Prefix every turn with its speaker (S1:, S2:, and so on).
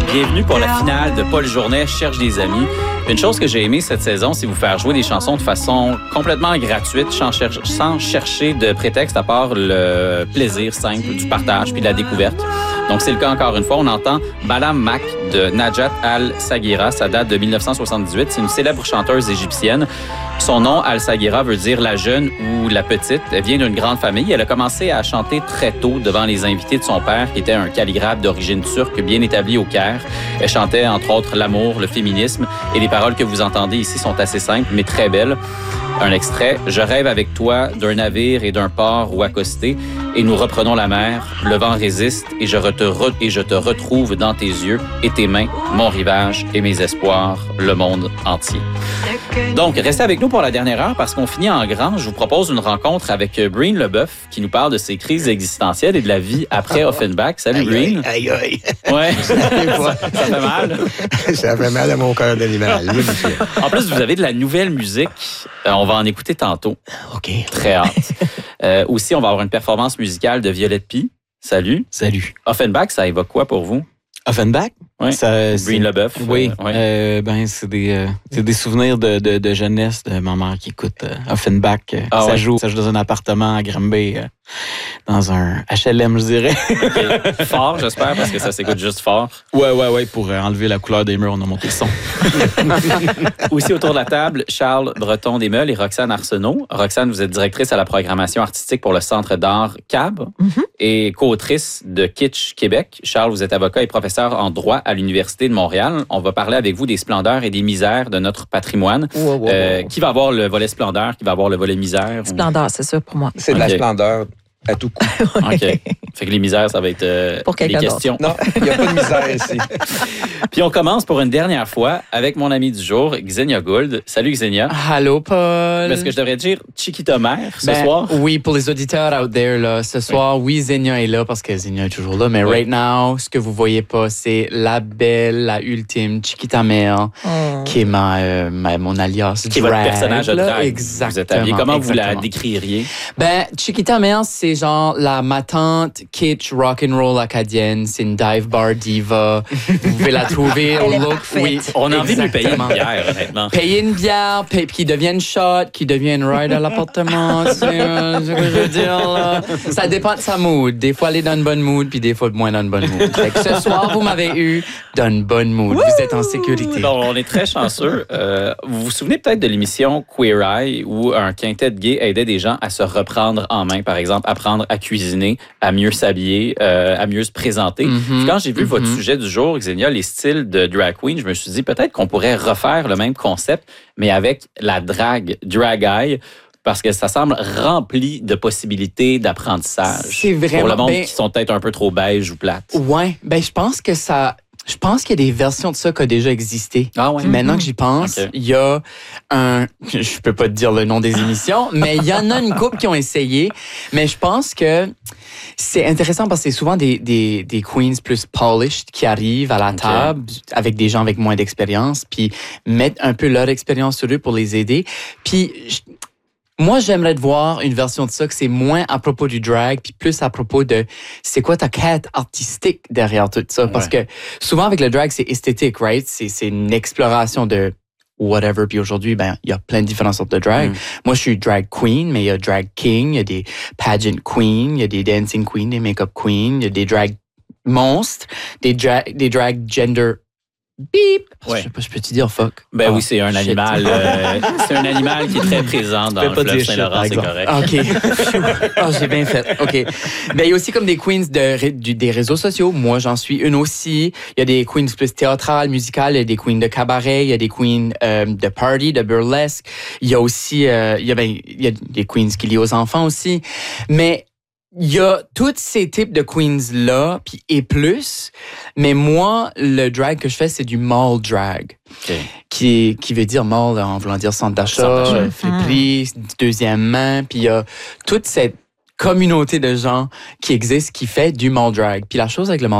S1: bienvenue pour la finale de Paul Journet Cherche des amis. Une chose que j'ai aimée cette saison, c'est vous faire jouer des chansons de façon complètement gratuite, sans chercher de prétexte à part le plaisir simple du partage puis de la découverte. Donc, c'est le cas encore une fois. On entend Balam Mak de Najat Al-Saghira. Ça date de 1978. C'est une célèbre chanteuse égyptienne. Son nom, Al-Saghira, veut dire la jeune ou la petite. Elle vient d'une grande famille. Elle a commencé à chanter très tôt devant les invités de son père, qui était un calligraphe d'origine turque bien établi au Caire. Elle chantait, entre autres, l'amour, le féminisme. Et les paroles que vous entendez ici sont assez simples, mais très belles. Un extrait. « Je rêve avec toi d'un navire et d'un port où accoster, et nous reprenons la mer. Le vent résiste et je te retrouve dans tes yeux et tes mains, mon rivage et mes espoirs, le monde entier. » Donc, restez avec nous pour la dernière heure parce qu'on finit en grand. Je vous propose une rencontre avec Breen Leboeuf qui nous parle de ses crises existentielles et de la vie après Offenbach. Salut, Breen.
S2: Aïe, aïe.
S1: Ouais. Ça fait mal.
S2: Ça fait mal à mon cœur d'animal.
S1: En plus, vous avez de la nouvelle musique. On va en écouter tantôt.
S2: OK.
S1: Très hâte. Aussi, on va avoir une performance musicale de Violette Pie. Salut.
S3: Salut.
S1: Offenbach, ça évoque quoi pour vous?
S3: Offenbach?
S1: Oui. Breen Leboeuf.
S3: Oui.
S1: Ouais.
S3: C'est des souvenirs de jeunesse de ma mère qui écoute Offenbach. Ça joue dans un appartement à Granby, dans un HLM, je dirais.
S1: Okay. Fort, j'espère, parce que ça s'écoute juste fort.
S3: Ouais. Pour enlever la couleur des murs, on a monté le son.
S1: Aussi autour de la table, Charles Breton-Desmeules et Roxane Arsenault. Roxane, vous êtes directrice à la programmation artistique pour le Centre d'art CAB et co-autrice de Kitsch Québec. Charles, vous êtes avocat et professeur en droit à l'Université de Montréal. On va parler avec vous des splendeurs et des misères de notre patrimoine. Qui va avoir le volet splendeur, qui va avoir le volet misère?
S4: Splendeur, c'est ça pour moi.
S2: C'est de la splendeur à tout coup.
S1: OK. Fait que les misères, ça va être
S4: pour
S1: les questions.
S2: Non, il n'y a pas de misère ici.
S1: Puis on commence pour une dernière fois avec mon ami du jour, Xenia Gould. Salut Xenia.
S5: Allô, Paul.
S1: Est-ce que je devrais dire Chiquita Mère ce soir?
S5: Oui, pour les auditeurs out there, là, ce soir, oui, Xenia est là parce que Xenia est toujours là. Mais right now, ce que vous voyez pas, c'est la belle, la ultime Chiquita Mère, qui est mon alias
S1: qui est
S5: drag.
S1: Votre personnage de drag.
S5: Exactement.
S1: Vous êtes habillé. Comment vous la décririez?
S5: Chiquita Mère, c'est genre ma tante kitsch rock'n'roll acadienne. C'est une dive bar diva. Vous pouvez la trouver au look. Oui,
S1: on a envie de lui payer une bière, honnêtement.
S5: Payer une bière, qui devient une shot, qui devient une ride à l'appartement. C'est ce que je veux dire, là. Ça dépend de sa mood. Des fois, elle est dans une bonne mood, puis des fois, moins dans une bonne mood. Fait que ce soir, vous m'avez eu dans une bonne mood. Vous êtes en sécurité.
S1: Bon, on est très chanceux. Vous vous souvenez peut-être de l'émission Queer Eye où un quintet gay aidait des gens à se reprendre en main, par exemple, apprendre à cuisiner, à mieux s'habiller, à mieux se présenter. Puis quand j'ai vu votre sujet du jour, Xenia, les styles de drag queen, je me suis dit peut-être qu'on pourrait refaire le même concept, mais avec la drag eye, parce que ça semble rempli de possibilités d'apprentissage.
S5: C'est vraiment...
S1: Pour le monde qui sont peut-être un peu trop beige ou plates.
S5: Ouais, je pense que ça... Je pense qu'il y a des versions de ça qui ont déjà existé.
S1: Ah ouais.
S5: Maintenant que j'y pense, il y a je peux pas te dire le nom des émissions, mais il y en a une couple qui ont essayé. Mais je pense que c'est intéressant parce que c'est souvent des queens plus polished qui arrivent à la table avec des gens avec moins d'expérience, puis mettent un peu leur expérience sur eux pour les aider. Puis moi, j'aimerais voir une version de ça que c'est moins à propos du drag, puis plus à propos de c'est quoi ta quête artistique derrière tout ça. Parce que souvent avec le drag, c'est esthétique, right? C'est une exploration de whatever. Puis aujourd'hui, il y a plein de différentes sortes de drag. Moi, je suis drag queen, mais il y a drag king, il y a des pageant queens, il y a des dancing queens, des make-up queens, il y a des drag monstres, des drag gender beep.
S1: Ouais.
S5: Je peux te dire fuck.
S1: Oui, c'est un animal. C'est un animal qui est très présent dans le fleuve Saint-Laurent, c'est correct.
S5: OK. J'ai bien fait. OK. Il y a aussi comme des queens des réseaux sociaux. Moi, j'en suis une aussi. Il y a des queens plus théâtrales, musicales. Il y a des queens de cabaret. Il y a des queens de party, de burlesque. Il y a aussi... il y a des queens qui lient aux enfants aussi. Mais il y a tous ces types de queens-là, puis et plus. Mais moi, le drag que je fais, c'est du mall drag. Qui veut dire mall en voulant dire centre d'achat, friperie, deuxième main. Puis il y a toute cette communauté de gens qui existent qui fait du mall drag. Puis la chose avec le mall